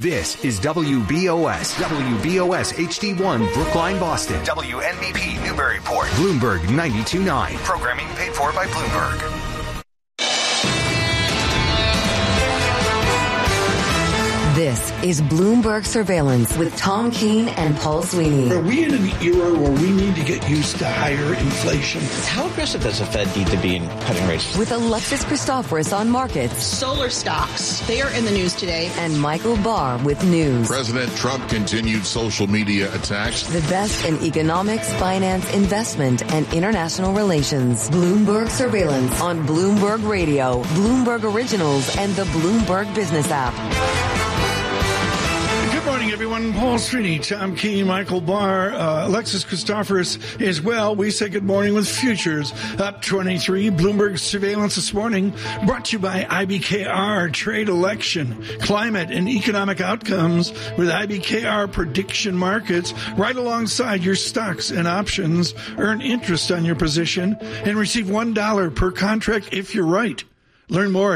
This is WBOS HD1 Brookline, Boston. WNBP Newburyport. Bloomberg 92.9. Programming paid for by Bloomberg. This is Bloomberg Surveillance with Tom Keene and Paul Sweeney. Are we in an era where we need to get used to higher inflation? How aggressive does the Fed need to be in cutting rates? With Alexis Christoforous on markets. Solar stocks, they are in the news today. And Michael Barr with news. President Trump continued social media attacks. The best in economics, finance, investment, and international relations. Bloomberg Surveillance on Bloomberg Radio, Bloomberg Originals, and the Bloomberg Business app. Good morning, everyone. Paul Sweeney, Tom Keene, Michael Barr, Alexis Christoforous as well. We say good morning with futures up 23. Bloomberg Surveillance this morning brought to you by IBKR, Trade Election, Climate, and Economic Outcomes with IBKR Prediction Markets. Right alongside your stocks and options, earn interest on your position and receive $1 per contract if you're right. Learn more at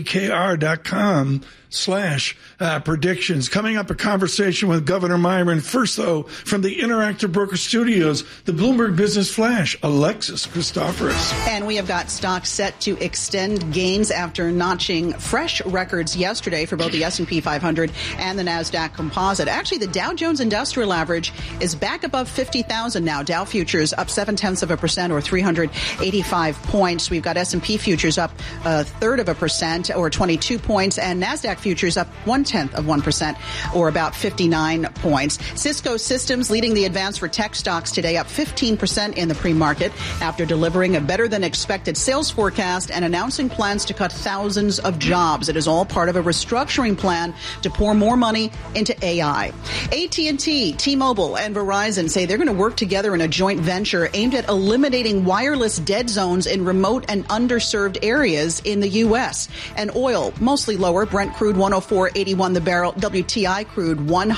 ibkr.com/predictions. Coming up, a conversation with Governor Myron. First, though, from the Interactive Broker Studios, the Bloomberg Business Flash, Alexis Christoforous. And we have got stocks set to extend gains after notching fresh records yesterday for both the S&P 500 and the NASDAQ Composite. Actually, the Dow Jones Industrial Average is back above 50,000 now. Dow futures up 0.7% or 385 points. We've got S&P futures up 0.3% or 22 points, and NASDAQ futures up 0.1% or about 59 points. Cisco Systems leading the advance for tech stocks today, up 15% in the pre-market after delivering a better than expected sales forecast and announcing plans to cut thousands of jobs. It is all part of a restructuring plan to pour more money into AI. AT&T, T-Mobile, and Verizon say they're going to work together in a joint venture aimed at eliminating wireless dead zones in remote and underserved areas in the U.S. And oil, mostly lower. Brent crude $104.81 the barrel. WTI crude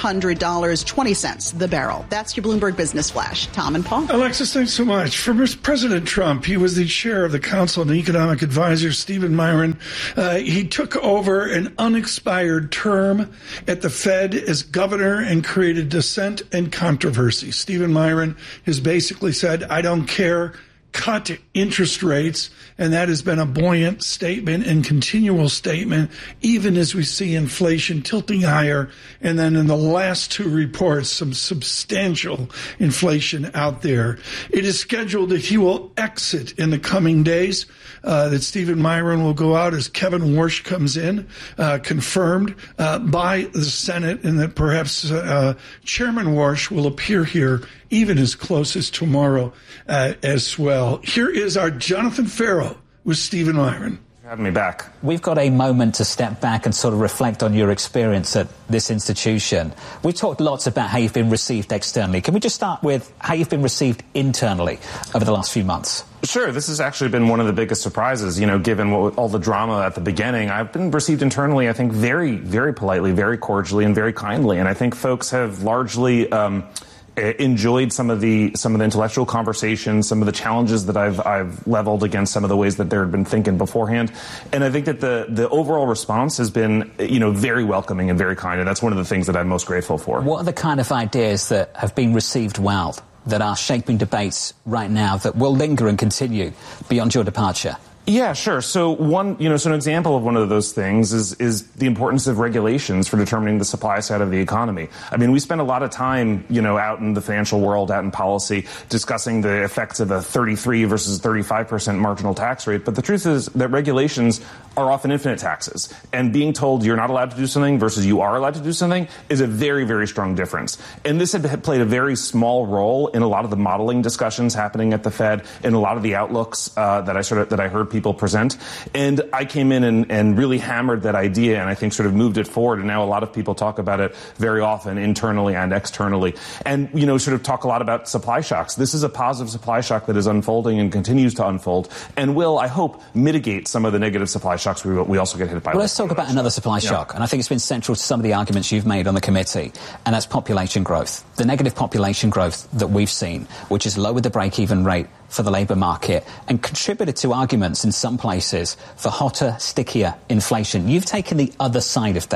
$100.20 the barrel. That's your Bloomberg Business Flash. Tom and Paul. Alexis, thanks so much. For President Trump, he was the chair of the Council of Economic Advisors, Stephen Myron. He took over an unexpired term at the Fed as governor and created dissent and controversy. Stephen Myron has basically said, I don't care, cut interest rates. And that has been a buoyant statement and continual statement, even as we see inflation tilting higher. And then in the last two reports, some substantial inflation out there. It is scheduled that he will exit in the coming days, that Stephen Myron will go out as Kevin Warsh comes in, confirmed by the Senate, and that perhaps Chairman Warsh will appear here even as close as tomorrow as well. Here is our Jonathan Farrow with Stephen Myron. Having me back. We've got a moment to step back and sort of reflect on your experience at this institution. We've talked lots about how you've been received externally. Can we just start with how you've been received internally over the last few months? Sure. This has actually been one of the biggest surprises, given all the drama at the beginning. I've been received internally, I think, very, very politely, very cordially, and very kindly. And I think folks have largely enjoyed some of the intellectual conversations, some of the challenges that I've leveled against some of the ways that there had been thinking beforehand. And I think that the overall response has been, very welcoming and very kind. And that's one of the things that I'm most grateful for. What are the kind of ideas that have been received well, that are shaping debates right now, that will linger and continue beyond your departure? Yeah, sure. So an example of one of those things is the importance of regulations for determining the supply side of the economy. I mean, we spend a lot of time, out in the financial world, out in policy, discussing the effects of a 33 versus 35% marginal tax rate. But the truth is that regulations are often infinite taxes. And being told you're not allowed to do something versus you are allowed to do something is a very, very strong difference. And this had played a very small role in a lot of the modeling discussions happening at the Fed, in a lot of the outlooks that I heard people present. And I came in and really hammered that idea, and I think sort of moved it forward. And now a lot of people talk about it very often, internally and externally, and sort of talk a lot about supply shocks. This is a positive supply shock that is unfolding and continues to unfold, and will, I hope, mitigate some of the negative supply shocks we also get hit by. Well, let's talk about another supply shock, and I think it's been central to some of the arguments you've made on the committee, and that's population growth. The negative population growth that we've seen, which has lowered the break-even rate for the labour market and contributed to arguments in some places for hotter, stickier inflation. You've taken the other side of that.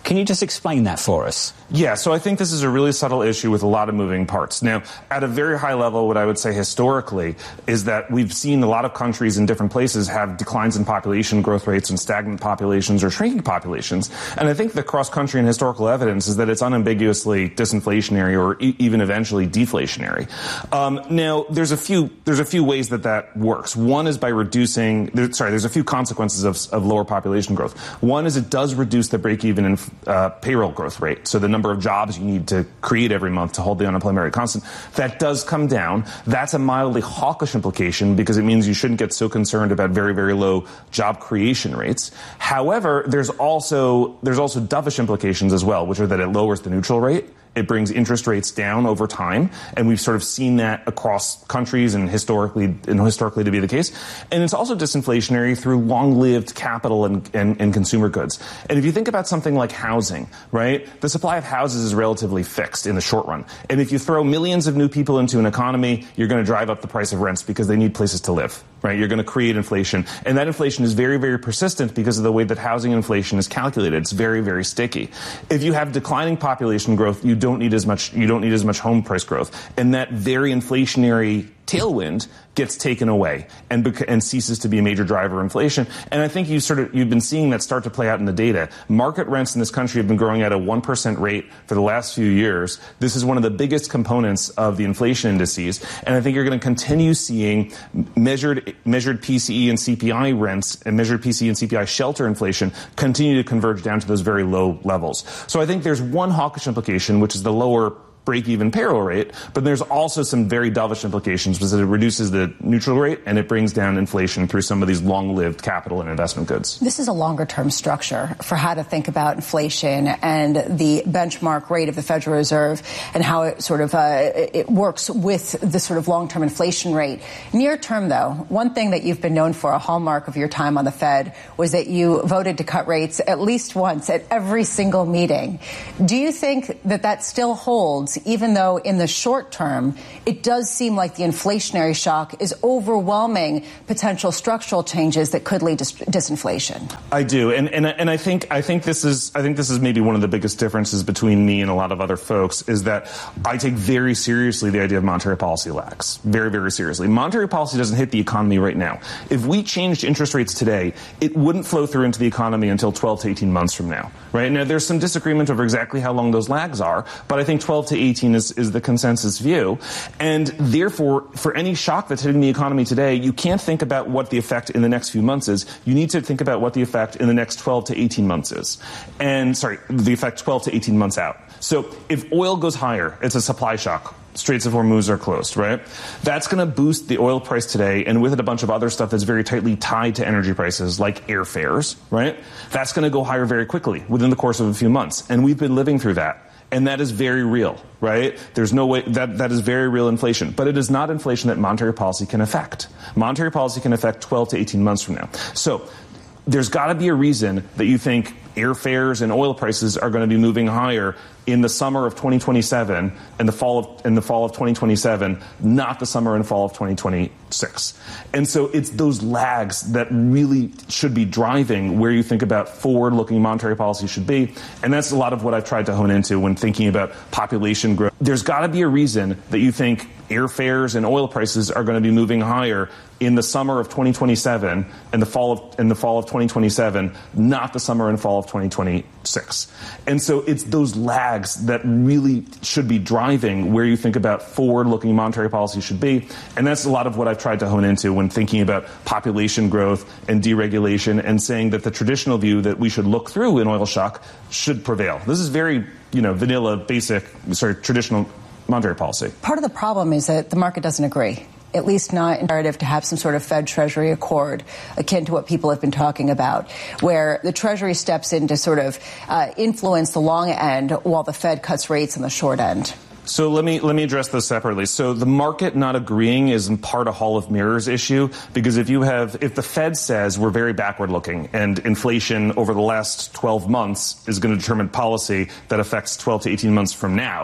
Can you just explain that for us? Yeah, so I think this is a really subtle issue with a lot of moving parts. Now, at a very high level, what I would say historically is that we've seen a lot of countries in different places have declines in population growth rates and stagnant populations or shrinking populations. And I think the cross-country and historical evidence is that it's unambiguously disinflationary or even eventually deflationary. Now, there's a few ways that works. One is by there's a few consequences of lower population growth. One is it does reduce the break-even in payroll growth rate. So the number of jobs you need to create every month to hold the unemployment rate constant, that does come down. That's a mildly hawkish implication because it means you shouldn't get so concerned about very, very low job creation rates. However, there's also dovish implications as well, which are that it lowers the neutral rate. It brings interest rates down over time, and we've sort of seen that across countries and historically to be the case. And it's also disinflationary through long-lived capital and consumer goods. And if you think about something like housing, right, the supply of houses is relatively fixed in the short run. And if you throw millions of new people into an economy, you're going to drive up the price of rents because they need places to live, right? You're going to create inflation. And that inflation is very, very persistent because of the way that housing inflation is calculated. It's very, very sticky. If you have declining population growth, you don't need as much home price growth. And that very inflationary tailwind gets taken away and ceases to be a major driver of inflation. And I think you've been seeing that start to play out in the data. Market rents in this country have been growing at a 1% rate for the last few years. This is one of the biggest components of the inflation indices. And I think you're going to continue seeing measured PCE and CPI rents and measured PCE and CPI shelter inflation continue to converge down to those very low levels. So I think there's one hawkish implication, which is the lower break-even payroll rate, but there's also some very dovish implications because it reduces the neutral rate and it brings down inflation through some of these long-lived capital and investment goods. This is a longer-term structure for how to think about inflation and the benchmark rate of the Federal Reserve and how it sort of it works with the sort of long-term inflation rate. Near term, though, one thing that you've been known for, a hallmark of your time on the Fed, was that you voted to cut rates at least once at every single meeting. Do you think that still holds, even though in the short term it does seem like the inflationary shock is overwhelming potential structural changes that could lead to disinflation? I do, and I think this is maybe one of the biggest differences between me and a lot of other folks is that I take very seriously the idea of monetary policy lags. Very, very seriously. Monetary policy doesn't hit the economy right now. If we changed interest rates today, it wouldn't flow through into the economy until 12 to 18 months from now. Right now, there's some disagreement over exactly how long those lags are, but I think 12 to 18 is the consensus view. And therefore, for any shock that's hitting the economy today, you can't think about what the effect in the next few months is. You need to think about what the effect in the next 12 to 18 months is. The effect 12 to 18 months out. So if oil goes higher, it's a supply shock. Straits of Hormuz are closed, right? That's going to boost the oil price today, and with it a bunch of other stuff that's very tightly tied to energy prices, like airfares, right? That's going to go higher very quickly within the course of a few months. And we've been living through that. And that is very real, right? There's no way that is very real inflation. But it is not inflation that monetary policy can affect. Monetary policy can affect 12 to 18 months from now. So there's got to be a reason that you think airfares and oil prices are going to be moving higher in the summer of 2027 and the fall of 2027, not the summer and fall of 2026. And so it's those lags that really should be driving where you think about forward-looking monetary policy should be. And that's a lot of what I've tried to hone into when thinking about population growth. There's got to be a reason that you think airfares and oil prices are going to be moving higher in the summer of 2027 and the fall of 2027, not the summer and fall of 2026. And so it's those lags that really should be driving where you think about forward-looking monetary policy should be. And that's a lot of what I've tried to hone into when thinking about population growth and deregulation and saying that the traditional view that we should look through an oil shock should prevail. This is very, vanilla, basic, traditional monetary policy. Part of the problem is that the market doesn't agree. At least not imperative to have some sort of Fed Treasury accord akin to what people have been talking about, where the Treasury steps in to sort of influence the long end while the Fed cuts rates on the short end. So let me address this separately. So the market not agreeing is in part a Hall of Mirrors issue, because if the Fed says we're very backward looking and inflation over the last 12 months is going to determine policy that affects 12 to 18 months from now,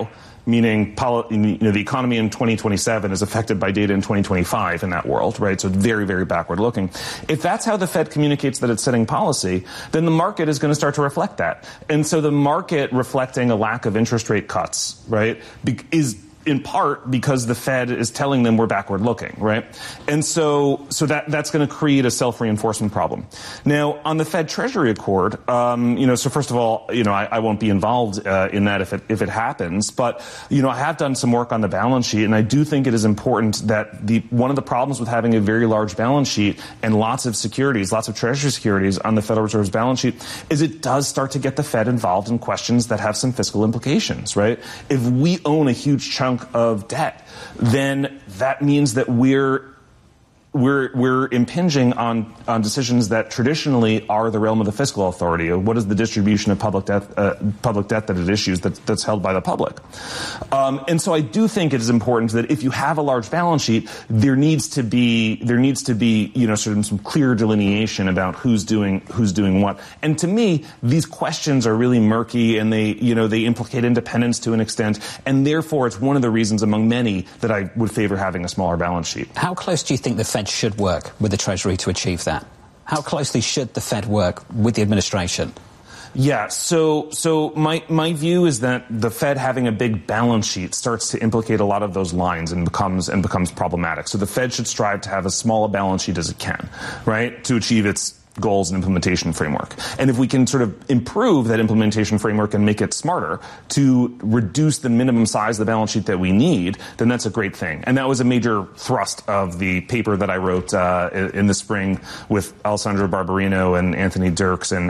meaning the economy in 2027 is affected by data in 2025 in that world, right? So very, very backward looking. If that's how the Fed communicates that it's setting policy, then the market is going to start to reflect that. And so the market reflecting a lack of interest rate cuts, right, is in part because the Fed is telling them we're backward looking, right? And so that's going to create a self-reinforcement problem. Now, on the Fed Treasury Accord, so first of all, I won't be involved in that if it happens, but, I have done some work on the balance sheet, and I do think it is important that one of the problems with having a very large balance sheet and lots of securities, lots of Treasury securities on the Federal Reserve's balance sheet is it does start to get the Fed involved in questions that have some fiscal implications, right? If we own a huge chunk of debt, then that means that we're impinging on decisions that traditionally are the realm of the fiscal authority. What is the distribution of public debt that it issues that's held by the public? And so I do think it is important that if you have a large balance sheet, there needs to be sort of some clear delineation about who's doing what. And to me, these questions are really murky, and they implicate independence to an extent, and therefore it's one of the reasons among many that I would favor having a smaller balance sheet. How close do you think the Fed should work with the Treasury to achieve that? How closely should the Fed work with the administration? Yeah, so my view is that the Fed having a big balance sheet starts to implicate a lot of those lines and becomes problematic. So the Fed should strive to have as small a balance sheet as it can, right, to achieve its goals and implementation framework. And if we can sort of improve that implementation framework and make it smarter to reduce the minimum size of the balance sheet that we need, then that's a great thing. And that was a major thrust of the paper that I wrote in the spring with Alessandro Barbarino and Anthony Dirks and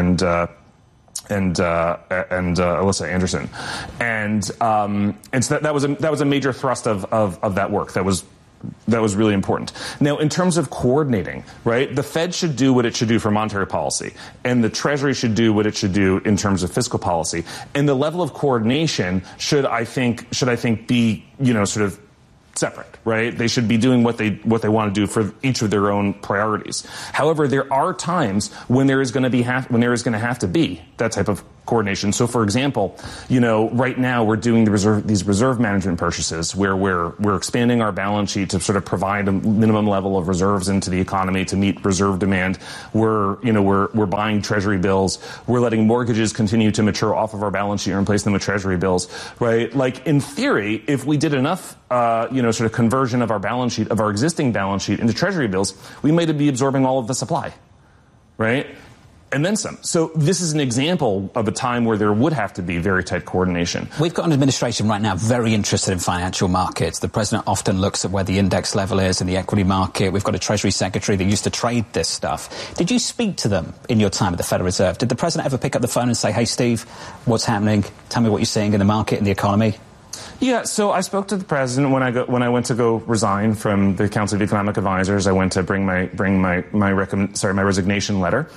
Alyssa Anderson. And so that was a major thrust of that work. That was really important. Now, in terms of coordinating, right, the Fed should do what it should do for monetary policy, and the Treasury should do what it should do in terms of fiscal policy. And the level of coordination should, I think, be, sort of separate, right? They should be doing what they want to do for each of their own priorities. However, there are times when there is going to have to be that type of coordination. So, for example, right now we're doing these reserve management purchases where we're expanding our balance sheet to sort of provide a minimum level of reserves into the economy to meet reserve demand. We're buying Treasury bills. We're letting mortgages continue to mature off of our balance sheet and replace them with Treasury bills, right? Like, in theory, if we did enough, sort of conversion of our balance sheet, of our existing balance sheet into Treasury bills, we might be absorbing all of the supply, right? And then some. So this is an example of a time where there would have to be very tight coordination. We've got an administration right now very interested in financial markets. The president often looks at where the index level is in the equity market. We've got a Treasury secretary that used to trade this stuff. Did you speak to them in your time at the Federal Reserve? Did the president ever pick up the phone and say, hey, Steve, what's happening? Tell me what you're seeing in the market and the economy? Yeah, so I spoke to the president when I went to go resign from the Council of Economic Advisors. I went to bring my resignation letter.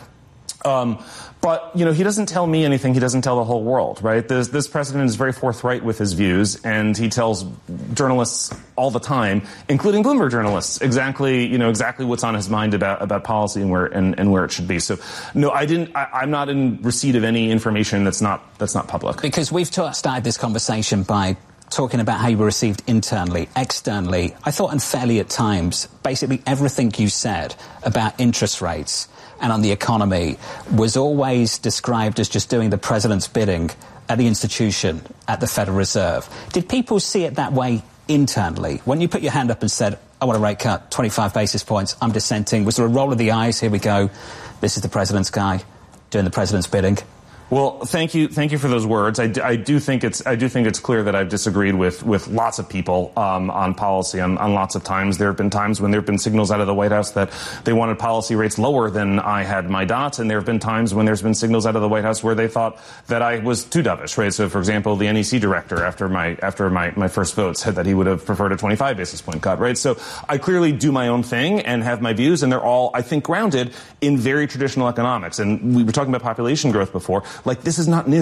But, he doesn't tell me anything. He doesn't tell the whole world, right? This president is very forthright with his views, and he tells journalists all the time, including Bloomberg journalists, exactly what's on his mind about policy and where it should be. So, no, I'm not in receipt of any information that's not public. Because we've started this conversation by talking about how you were received internally, externally. I thought unfairly at times, basically everything you said about interest rates and on the economy was always described as just doing the president's bidding at the institution, at the Federal Reserve. Did people see it that way internally? When you put your hand up and said, I want a rate cut, 25 basis points, I'm dissenting, was there a roll of the eyes, here we go, this is the president's guy doing the president's bidding? Well, thank you for those words. I do think it's clear that I've disagreed with lots of people on policy on lots of times. There have been times when there have been signals out of the White House that they wanted policy rates lower than I had my dots, and there have been times when there's been signals out of the White House where they thought that I was too dovish, right? So, for example, the NEC director after my first vote said that he would have preferred a 25 basis point cut, right? So I clearly do my own thing and have my views, and they're all, I think, grounded in very traditional economics. And we were talking about population growth before. Like, this is not new,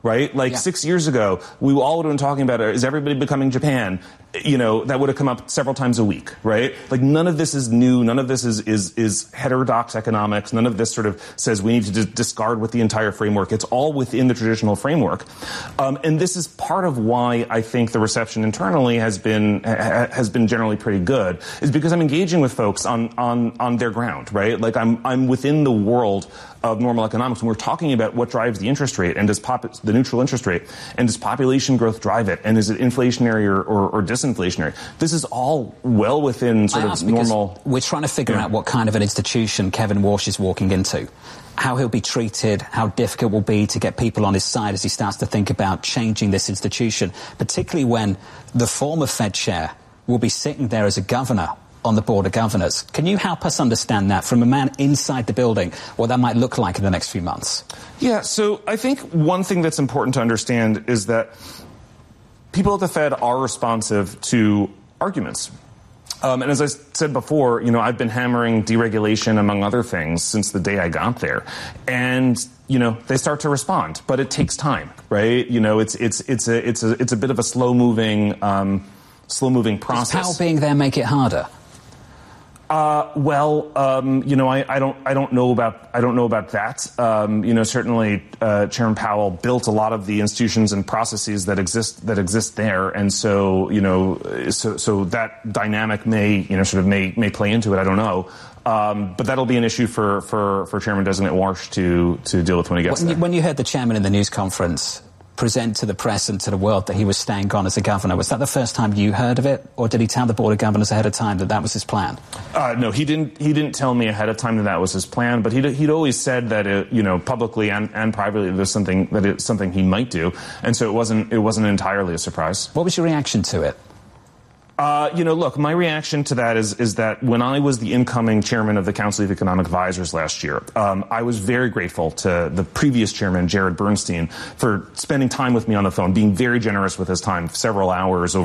right? Like 6 years ago, we all would have been talking about, is everybody becoming Japan? You know, that would have come up several times a week, right? Like, none of this is new. None of this is heterodox economics. None of this sort of says we need to discard with the entire framework. It's all within the traditional framework. And this is part of why I think the reception internally has been generally pretty good, is because I'm engaging with folks on their ground, right? Like, I'm within the world of normal economics, and we're talking about what drives the interest rate, and the neutral interest rate, and does population growth drive it, and is it inflationary or disinflationary? This is all well within sort of normal. We're trying to figure out what kind of an institution Kevin Walsh is walking into, how he'll be treated, how difficult it will be to get people on his side as he starts to think about changing this institution, particularly when the former Fed chair will be sitting there as a governor on the Board of Governors. Can you help us understand that from a man inside the building, what that might look like in the next few months? Yeah, so I think one thing that's important to understand is that people at the Fed are responsive to arguments. And as I said before, you know, I've been hammering deregulation, among other things, since the day I got there. And, you know, they start to respond, but it takes time, right? You know, it's a bit of a slow moving process. Does Powell being there make it harder? You know, I don't know about that. You know, certainly, Chairman Powell built a lot of the institutions and processes that exist there. And so, you know, so that dynamic may play into it. I don't know. But that'll be an issue for Chairman Designate Walsh to deal with when he gets there. When you heard the chairman in the news conference present to the press and to the world that he was staying on as a governor, was that the first time you heard of it, or did he tell the Board of Governors ahead of time that was his plan? No, he didn't tell me ahead of time that was his plan, but he'd always said that it, you know, publicly and privately, there's something he might do, and so it wasn't entirely a surprise. What was your reaction to it? You know, look, my reaction to that is that when I was the incoming chairman of the Council of Economic Advisors last year, I was very grateful to the previous chairman, Jared Bernstein, for spending time with me on the phone, being very generous with his time, several hours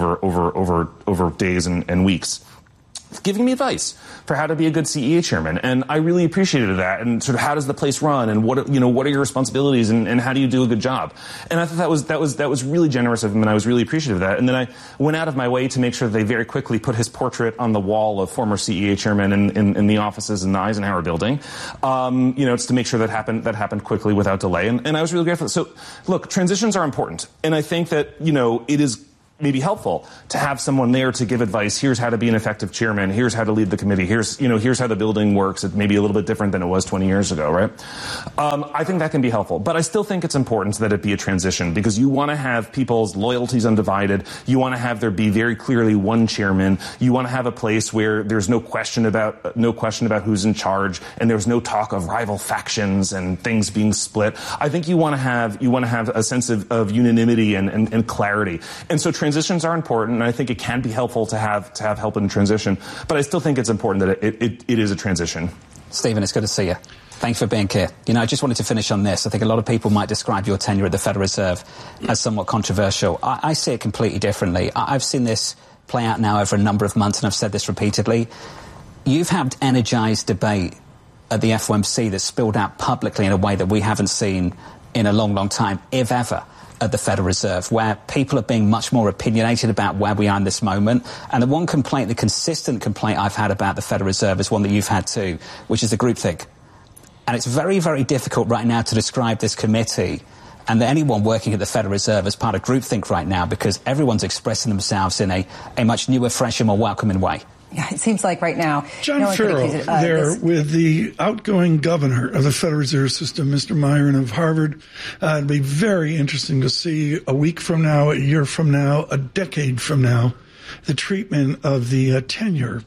over days and weeks, giving me advice for how to be a good CEA chairman. And I really appreciated that. And sort of, how does the place run? And what are your responsibilities? And how do you do a good job? And I thought that was really generous of him, and I was really appreciative of that. And then I went out of my way to make sure they very quickly put his portrait on the wall of former CEA chairman in the offices in the Eisenhower building. You know, it's to make sure that happened quickly without delay. And I was really grateful. So look, transitions are important. And I think that, you know, it is maybe helpful to have someone there to give advice. Here's how to be an effective chairman. Here's how to lead the committee. Here's how the building works. It may be a little bit different than it was 20 years ago, right? I think that can be helpful. But I still think it's important that it be a transition, because you want to have people's loyalties undivided. You want to have there be very clearly one chairman. You want to have a place where there's no question about who's in charge, and there's no talk of rival factions and things being split. I think you want to have a sense of unanimity and clarity. And so transitions are important, and I think it can be helpful to have help in transition. But I still think it's important that it is a transition. Stephen, it's good to see you. Thanks for being here. You know, I just wanted to finish on this. I think a lot of people might describe your tenure at the Federal Reserve as somewhat controversial. I see it completely differently. I've seen this play out now over a number of months, and I've said this repeatedly. You've had energized debate at the FOMC that spilled out publicly in a way that we haven't seen in a long, long time, if ever, at the Federal Reserve, where people are being much more opinionated about where we are in this moment. And the consistent complaint I've had about the Federal Reserve is one that you've had too, which is the groupthink. And it's very, very difficult right now to describe this committee and anyone working at the Federal Reserve as part of groupthink right now, because everyone's expressing themselves in a much newer, fresher, more welcoming way. Yeah, it seems like right now. John Farrell there with the outgoing governor of the Federal Reserve System, Mr. Myron of Harvard. It'll be very interesting to see a week from now, a year from now, a decade from now, the treatment of the tenure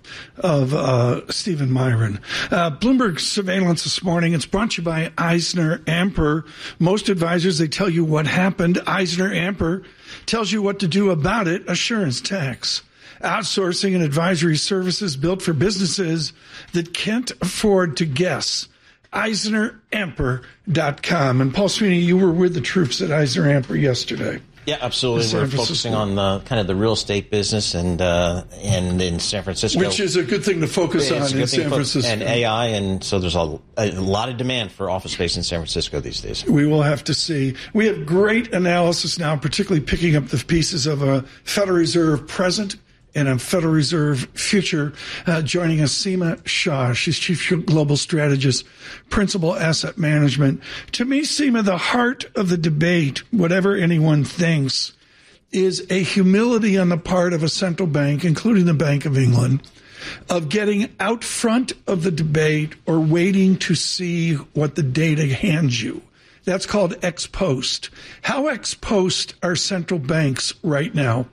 of Stephen Myron. Bloomberg Surveillance this morning. It's brought to you by EisnerAmper. Most advisors, they tell you what happened. EisnerAmper tells you what to do about it. Assurance Tax. Outsourcing and advisory services built for businesses that can't afford to guess. EisnerAmper.com. And Paul Sweeney, you were with the troops at EisnerAmper yesterday. Yeah, absolutely. We're focusing on kind of the real estate business and in San Francisco. Which is a good thing to focus on in San Francisco. And AI, and so there's a lot of demand for office space in San Francisco these days. We will have to see. We have great analysis now, particularly picking up the pieces of a Federal Reserve present and a Federal Reserve future. Joining us, Seema Shah. She's Chief Global Strategist, Principal Asset Management. To me, Seema, the heart of the debate, whatever anyone thinks, is a humility on the part of a central bank, including the Bank of England, of getting out front of the debate or waiting to see what the data hands you. That's called ex post. How ex post are central banks right now?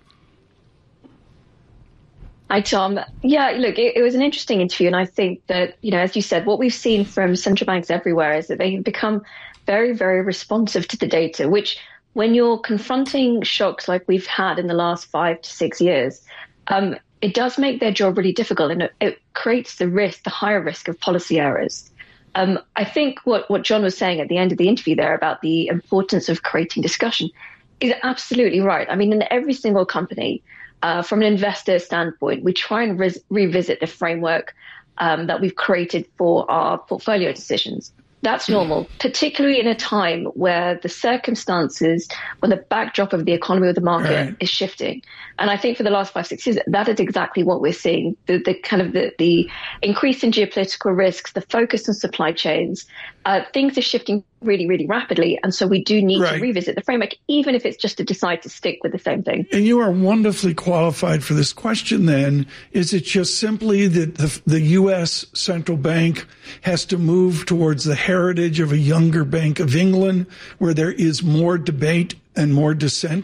Hi, Tom. Yeah, look, it was an interesting interview. And I think that, as you said, what we've seen from central banks everywhere is that they have become very, very responsive to the data, which when you're confronting shocks like we've had in the last 5 to 6 years, it does make their job really difficult. And it creates the higher risk of policy errors. I think what John was saying at the end of the interview there about the importance of creating discussion is absolutely right. I mean, in every single company, from an investor standpoint, we try and revisit the framework that we've created for our portfolio decisions. That's normal, particularly in a time where the circumstances, when the backdrop of the economy or the market is shifting. And I think for the last 5, 6 years, that is exactly what we're seeing. The increase in geopolitical risks, the focus on supply chains, things are shifting really, really rapidly. And so we do need to revisit the framework, even if it's just to decide to stick with the same thing. And you are wonderfully qualified for this question then. Is it just simply that the U.S. central bank has to move towards the heritage of a younger Bank of England where there is more debate and more dissent?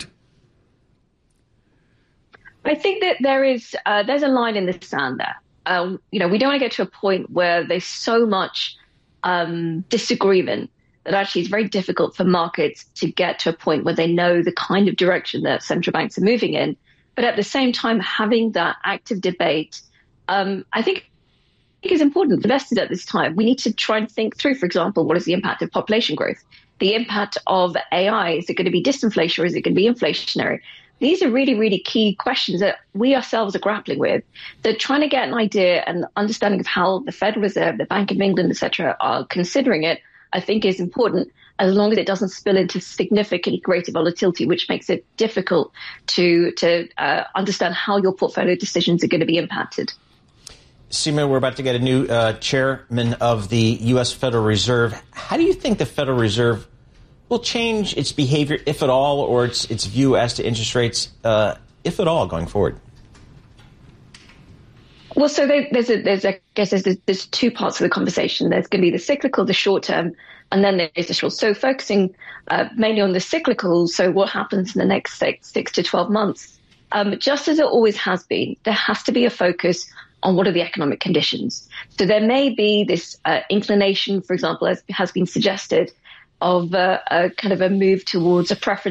I think that there's a line in the sand there. We don't want to get to a point where there's so much disagreement that actually it's very difficult for markets to get to a point where they know the kind of direction that central banks are moving in. But at the same time, having that active debate, I think is important for investors at this time. We need to try and think through, for example, what is the impact of population growth? The impact of AI, is it going to be disinflation or is it going to be inflationary? These are really, really key questions that we ourselves are grappling with. They're trying to get an idea and understanding of how the Federal Reserve, the Bank of England, et cetera, are considering it, I think is important, as long as it doesn't spill into significantly greater volatility, which makes it difficult to understand how your portfolio decisions are going to be impacted. Seema, we're about to get a new chairman of the U.S. Federal Reserve. How do you think the Federal Reserve will change its behavior, if at all, or its view as to interest rates, if at all, going forward? Well, so there's two parts of the conversation. There's going to be the cyclical, the short term, and then there's the short. So focusing mainly on the cyclical, so what happens in the next 6 to 12 months, just as it always has been, there has to be a focus on what are the economic conditions. So there may be this inclination, for example, as has been suggested, of a kind of a move towards a preference